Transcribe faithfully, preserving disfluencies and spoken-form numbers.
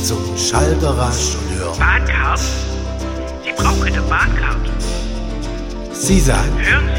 zum Schallgarage und hören. Bahncard? Sie brauchen eine Bahncard. Sie sagen, Hören